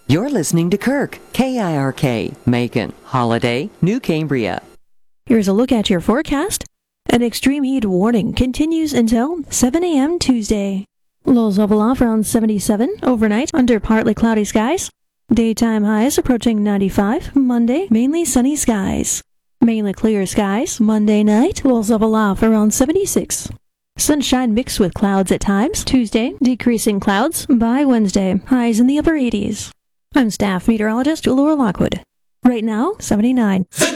You're listening to Kirk, KIRK, Macon, Holiday, New Cambria. Here's a look at your forecast. An extreme heat warning continues until 7 a.m. Tuesday. Lows level off around 77 overnight under partly cloudy skies. Daytime highs approaching 95. Monday, mainly sunny skies. Mainly clear skies. Monday night, lows level off around 76. Sunshine mixed with clouds at times. Tuesday, decreasing clouds. By Wednesday, highs in the upper 80s. I'm staff meteorologist Laura Lockwood. Right now, 79.